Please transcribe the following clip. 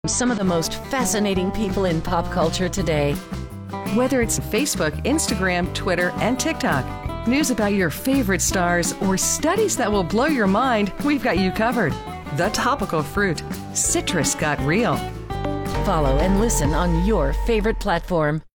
Some of the most fascinating people in pop culture today. Whether it's Facebook, Instagram, Twitter, and TikTok, news about your favorite stars, or studies that will blow your mind, we've got you covered. The Topical Fruit. Citrus got real. Follow and listen on your favorite platform.